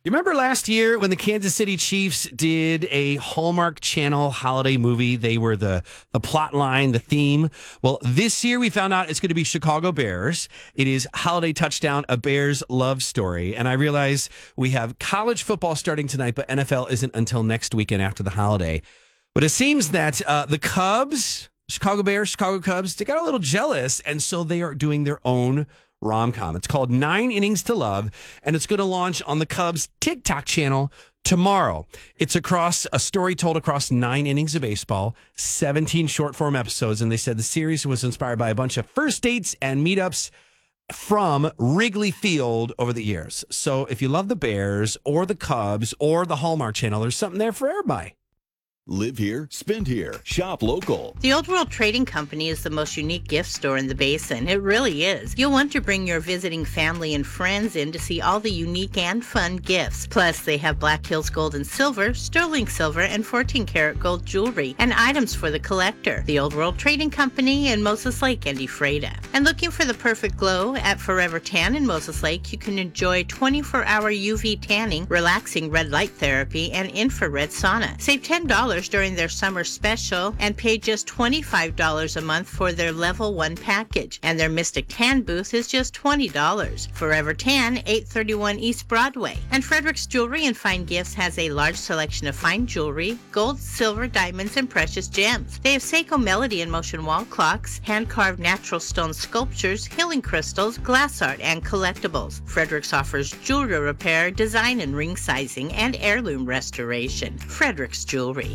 You remember last year when the Kansas City Chiefs did a Hallmark Channel holiday movie? They were the plot line, the theme. Well, this year we found out it's going to be Chicago Bears. It is Holiday Touchdown, a Bears love story. And I realize we have college football starting tonight, but NFL isn't until next weekend after the holiday. But it seems that the Cubs, Chicago Bears, Chicago Cubs, they got a little jealous. And so they are doing their own rom-com. It's called 9 Innings to Love, and it's going to launch on the Cubs TikTok channel tomorrow. It's a story told across 9 innings of baseball, 17 short-form episodes, and they said the series was inspired by a bunch of first dates and meetups from Wrigley Field over the years. So if you love the Bears or the Cubs or the Hallmark Channel, there's something there for everybody. Live here, spend here, shop local. The Old World Trading Company is the most unique gift store in the basin. It really is. You'll want to bring your visiting family and friends in to see all the unique and fun gifts. Plus, they have Black Hills Gold and Silver, Sterling Silver, and 14-karat gold jewelry, and items for the collector. The Old World Trading Company in Moses Lake and Ephrata. And looking for the perfect glow? At Forever Tan in Moses Lake, you can enjoy 24-hour UV tanning, relaxing red light therapy, and infrared sauna. Save $10 during their summer special and pay just $25 a month for their level 1 package. And their Mystic Tan booth is just $20. Forever Tan, 831 East Broadway. And Frederick's Jewelry and Fine Gifts has a large selection of fine jewelry, gold, silver, diamonds, and precious gems. They have Seiko Melody and Motion wall clocks, hand-carved natural stone sculptures, healing crystals, glass art, and collectibles. Frederick's offers jewelry repair, design and ring sizing, and heirloom restoration. Frederick's Jewelry.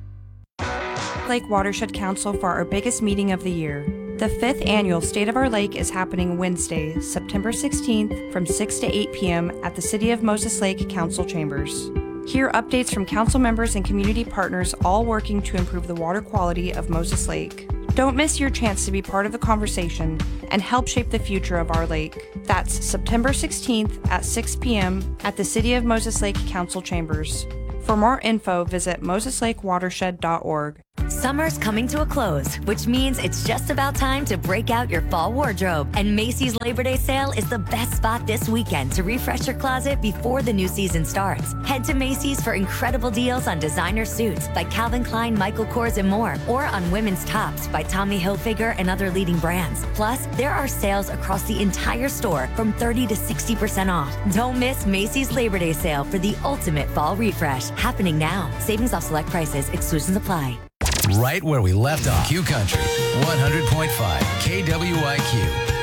Lake Watershed Council for our biggest meeting of the year. The 5th annual State of Our Lake is happening Wednesday, September 16th from 6 to 8 p.m. at the City of Moses Lake Council Chambers. Hear updates from council members and community partners all working to improve the water quality of Moses Lake. Don't miss your chance to be part of the conversation and help shape the future of our lake. That's September 16th at 6 p.m. at the City of Moses Lake Council Chambers. For more info, visit moseslakewatershed.org. Summer's coming to a close, which means it's just about time to break out your fall wardrobe. And Macy's Labor Day sale is the best spot this weekend to refresh your closet before the new season starts. Head to Macy's for incredible deals on designer suits by Calvin Klein, Michael Kors, and more, or on women's tops by Tommy Hilfiger and other leading brands. Plus, there are sales across the entire store from 30 to 60% off. Don't miss Macy's Labor Day sale for the ultimate fall refresh, happening now. Savings off select prices, exclusions apply. Right where we left off. Q Country 100.5 KWIQ.